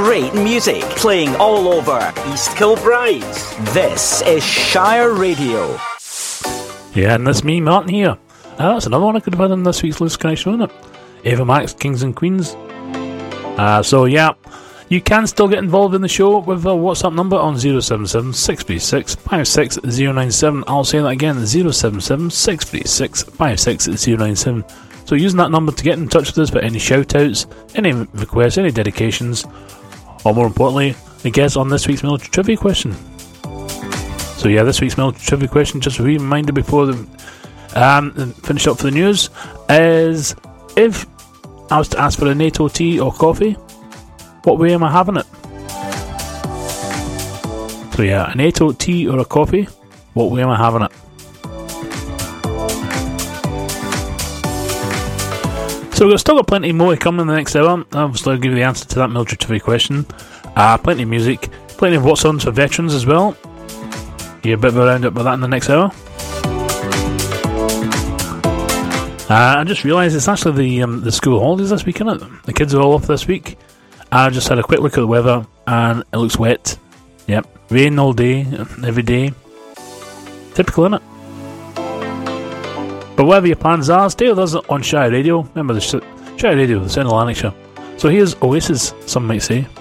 great music playing all over East Kilbride. This is Shire Radio. Yeah, and that's me, Martin, here. That's another one I could have had in this week's Loose Connection, isn't it? Ava Max, Kings and Queens. So yeah, you can still get involved in the show with a WhatsApp number on 077 636 56097. I'll say that again, 077 636 56097. So using that number to get in touch with us for any shout-outs, any requests, any dedications, or more importantly, the guess on this week's military trivia question. So yeah, this week's military trivia question, just a wee reminder before finish up for the news, is if I was to ask for a NATO tea or coffee, what way am I having it? So yeah, a NATO tea or a coffee, what way am I having it? So we've still got plenty more to come in the next hour. Obviously I'll give you the answer to that military trivia question. Plenty of music, plenty of what's on for veterans as well. Yeah, a bit of a roundup with that in the next hour. I just realised it's actually the school holidays this week, isn't it? The kids are all off this week. I just had a quick look at the weather and it looks wet. Yep, rain all day, every day. Typical, isn't it? But whatever your plans are, stay with us on Shire Radio. Remember the Shire Radio, the Central Lanarkshire. So here's Oasis, some might say.